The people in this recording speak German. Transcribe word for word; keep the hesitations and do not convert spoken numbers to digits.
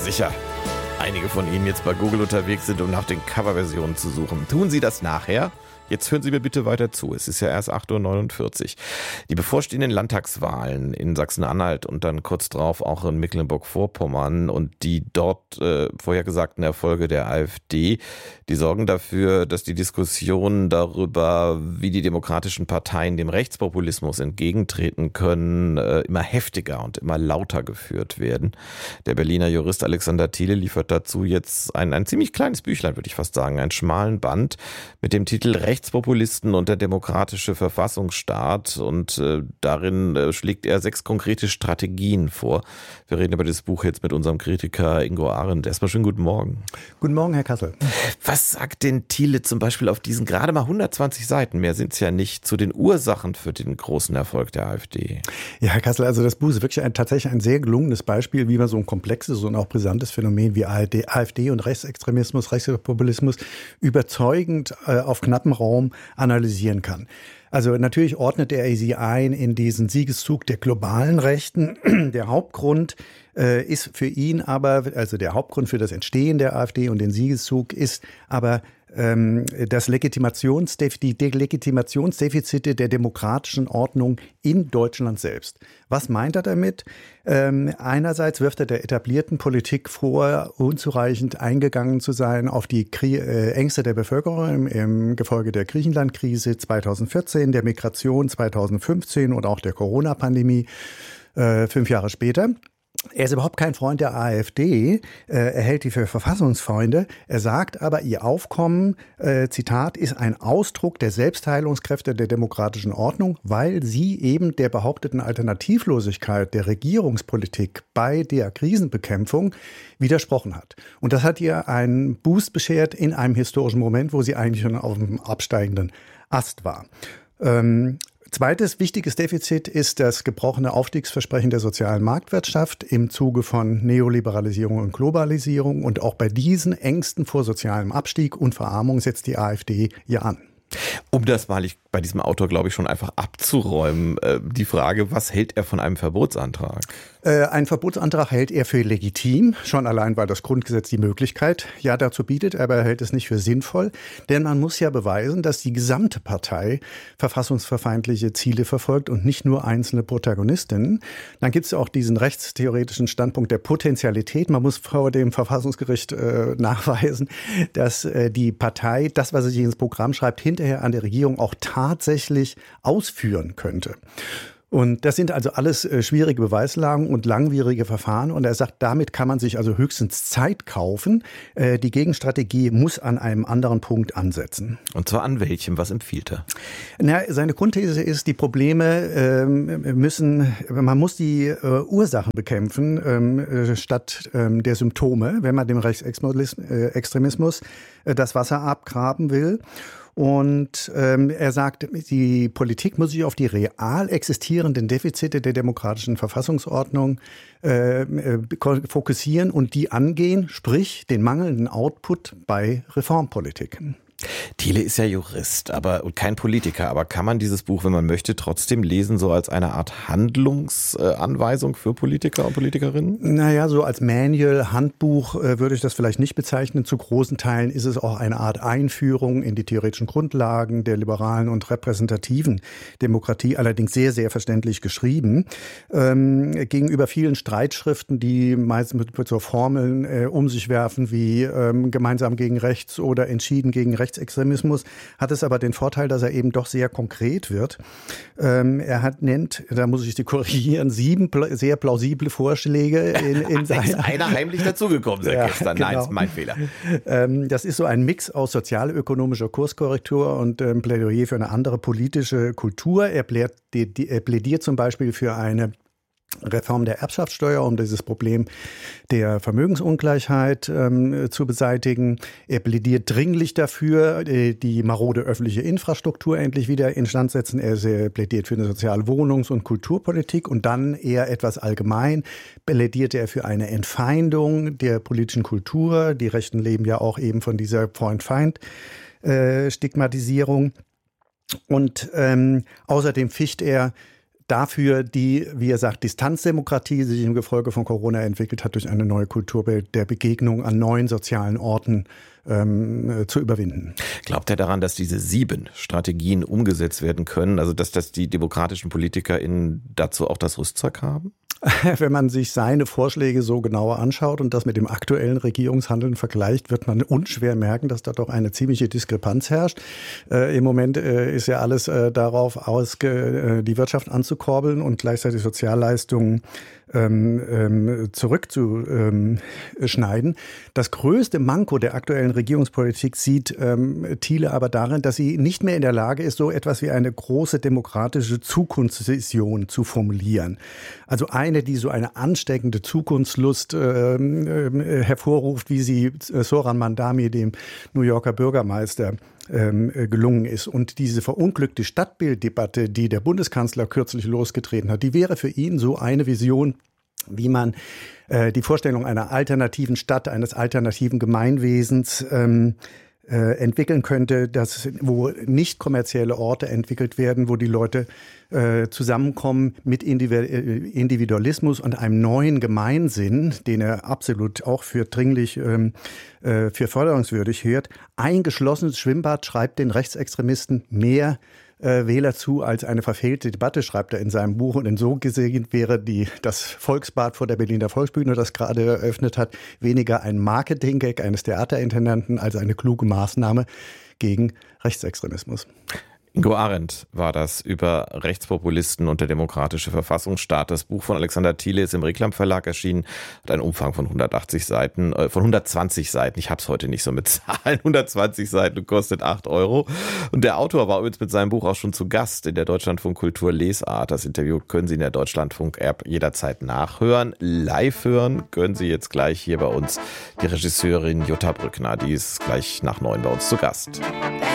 sicher einige von Ihnen jetzt bei Google unterwegs sind, um nach den Coverversionen zu suchen. Tun Sie das nachher. Jetzt hören Sie mir bitte weiter zu. Es ist ja erst acht Uhr neunundvierzig. Die bevorstehenden Landtagswahlen in Sachsen-Anhalt und dann kurz drauf auch in Mecklenburg-Vorpommern und die dort äh, vorhergesagten Erfolge der AfD, die sorgen dafür, dass die Diskussionen darüber, wie die demokratischen Parteien dem Rechtspopulismus entgegentreten können, äh, immer heftiger und immer lauter geführt werden. Der Berliner Jurist Alexander Thiele liefert dazu jetzt ein, ein ziemlich kleines Büchlein, würde ich fast sagen, einen schmalen Band mit dem Titel Rechtspopulisten und der demokratische Verfassungsstaat, und äh, darin äh, schlägt er sechs konkrete Strategien vor. Wir reden über das Buch jetzt mit unserem Kritiker Ingo Arendt. Erstmal schönen guten Morgen. Guten Morgen, Herr Kassel. Was sagt denn Thiele zum Beispiel auf diesen gerade mal hundertzwanzig Seiten, mehr sind es ja nicht, zu den Ursachen für den großen Erfolg der AfD? Ja, Herr Kassel, also das Buch ist wirklich ein, tatsächlich ein sehr gelungenes Beispiel, wie man so ein komplexes und auch brisantes Phänomen wie AfD und Rechtsextremismus, Rechtspopulismus überzeugend äh, auf knappem Raum analysieren kann. Also natürlich ordnet er sie ein in diesen Siegeszug der globalen Rechten. Der Hauptgrund äh, ist für ihn aber, also der Hauptgrund für das Entstehen der AfD und den Siegeszug ist aber ähm, das Legitimationsdef- die De- Legitimationsdefizite der demokratischen Ordnung in Deutschland selbst. Was meint er damit? Ähm, einerseits wirft er der etablierten Politik vor, unzureichend eingegangen zu sein auf die Krie- äh, Ängste der Bevölkerung im, im Gefolge der Griechenland-Krise zweitausendvierzehn, der Migration zweitausendfünfzehn und auch der Corona-Pandemie äh, fünf Jahre später. Er ist überhaupt kein Freund der AfD, äh, er hält die für Verfassungsfeinde. Er sagt aber, ihr Aufkommen, äh, Zitat, ist ein Ausdruck der Selbstheilungskräfte der demokratischen Ordnung, weil sie eben der behaupteten Alternativlosigkeit der Regierungspolitik bei der Krisenbekämpfung widersprochen hat. Und das hat ihr einen Boost beschert in einem historischen Moment, wo sie eigentlich schon auf dem absteigenden Ast war. Ähm, Zweites wichtiges Defizit ist das gebrochene Aufstiegsversprechen der sozialen Marktwirtschaft im Zuge von Neoliberalisierung und Globalisierung. Und auch bei diesen Ängsten vor sozialem Abstieg und Verarmung setzt die AfD ja an. Um das mal ich bei diesem Autor, glaube ich, schon einfach abzuräumen, äh, die Frage, was hält er von einem Verbotsantrag? Äh, einen Verbotsantrag hält er für legitim, schon allein, weil das Grundgesetz die Möglichkeit ja dazu bietet, aber er hält es nicht für sinnvoll, denn man muss ja beweisen, dass die gesamte Partei verfassungsverfeindliche Ziele verfolgt und nicht nur einzelne Protagonistinnen. Dann gibt es auch diesen rechtstheoretischen Standpunkt der Potentialität. Man muss vor dem Verfassungsgericht äh, nachweisen, dass äh, die Partei das, was sie sich ins Programm schreibt, hinterher an der Regierung auch tatsächlich ausführen könnte. Und das sind also alles äh, schwierige Beweislagen und langwierige Verfahren. Und er sagt, damit kann man sich also höchstens Zeit kaufen. Äh, die Gegenstrategie muss an einem anderen Punkt ansetzen. Und zwar an welchem? Was empfiehlt er? Na, seine Grundthese ist, die Probleme äh, müssen, man muss die äh, Ursachen bekämpfen, äh, statt äh, der Symptome, wenn man dem Rechtsextremismus äh, das Wasser abgraben will. Und ähm, er sagt, die Politik muss sich auf die real existierenden Defizite der demokratischen Verfassungsordnung äh, fokussieren und die angehen, sprich den mangelnden Output bei Reformpolitik. Thiele ist ja Jurist, aber und kein Politiker, aber kann man dieses Buch, wenn man möchte, trotzdem lesen, so als eine Art Handlungsanweisung für Politiker und Politikerinnen? Naja, so als Manual, Handbuch äh, würde ich das vielleicht nicht bezeichnen. Zu großen Teilen ist es auch eine Art Einführung in die theoretischen Grundlagen der liberalen und repräsentativen Demokratie, allerdings sehr, sehr verständlich geschrieben. Ähm, gegenüber vielen Streitschriften, die meistens mit, mit so Formeln äh, um sich werfen wie ähm, gemeinsam gegen rechts oder entschieden gegen rechts, Rechtsextremismus, hat es aber den Vorteil, dass er eben doch sehr konkret wird. Ähm, er hat, nennt, da muss ich Sie korrigieren, sieben pla- sehr plausible Vorschläge in, in seiner... Ist einer heimlich dazugekommen seit ja, gestern? genau. Nein, ist mein Fehler. Ähm, das ist so ein Mix aus sozialökonomischer Kurskorrektur und ähm, Plädoyer für eine andere politische Kultur. Er plädiert, er plädiert zum Beispiel für eine Reform der Erbschaftssteuer, um dieses Problem der Vermögensungleichheit ähm, zu beseitigen. Er plädiert dringlich dafür, die marode öffentliche Infrastruktur endlich wieder instand setzen. Er plädiert für eine soziale Wohnungs- und Kulturpolitik und dann eher etwas allgemein plädiert er für eine Entfeindung der politischen Kultur. Die Rechten leben ja auch eben von dieser Freund-Feind-Stigmatisierung. Und ähm, außerdem ficht er dafür die, wie er sagt, Distanzdemokratie, die sich im Gefolge von Corona entwickelt hat, durch eine neue Kultur der Begegnung an neuen sozialen Orten ähm, zu überwinden. Glaubt er daran, dass diese sieben Strategien umgesetzt werden können, also dass, dass die demokratischen PolitikerInnen dazu auch das Rüstzeug haben? Wenn man sich seine Vorschläge so genauer anschaut und das mit dem aktuellen Regierungshandeln vergleicht, wird man unschwer merken, dass da doch eine ziemliche Diskrepanz herrscht. Äh, Im Moment äh, ist ja alles äh, darauf aus, äh, die Wirtschaft anzukurbeln und gleichzeitig Sozialleistungen ähm, ähm, zurückzuschneiden. Ähm, das größte Manko der aktuellen Regierungspolitik sieht ähm, Thiele aber darin, dass sie nicht mehr in der Lage ist, so etwas wie eine große demokratische Zukunftsvision zu formulieren. Also eine, die so eine ansteckende Zukunftslust äh, äh, hervorruft, wie sie äh, Zoran Mandami, dem New Yorker Bürgermeister, ähm, gelungen ist. Und diese verunglückte Stadtbilddebatte, die der Bundeskanzler kürzlich losgetreten hat, die wäre für ihn so eine Vision, wie man äh, die Vorstellung einer alternativen Stadt, eines alternativen Gemeinwesens ähm, äh, entwickeln könnte, dass, wo nicht kommerzielle Orte entwickelt werden, wo die Leute äh, zusammenkommen mit Individualismus und einem neuen Gemeinsinn, den er absolut auch für dringlich, ähm, äh, für förderungswürdig hält. Ein geschlossenes Schwimmbad, schreibt den Rechtsextremisten, mehr Wähler zu als eine verfehlte Debatte, schreibt er in seinem Buch. Und so gesehen wäre die, das Volksbad vor der Berliner Volksbühne, das gerade eröffnet hat, weniger ein Marketing-Gag eines Theaterintendanten als eine kluge Maßnahme gegen Rechtsextremismus. Ingo Arendt war das über Rechtspopulisten und der demokratische Verfassungsstaat. Das Buch von Alexander Thiele ist im Reklam Verlag erschienen, hat einen Umfang von hundertachtzig Seiten, äh, von hundertzwanzig Seiten. Ich hab's heute nicht so mit Zahlen. hundertzwanzig Seiten, kostet acht Euro. Und der Autor war übrigens mit seinem Buch auch schon zu Gast in der Deutschlandfunk Kultur Lesart. Das Interview können Sie in der Deutschlandfunk-App jederzeit nachhören. Live hören können Sie jetzt gleich hier bei uns die Regisseurin Jutta Brückner. Die ist gleich nach neun bei uns zu Gast.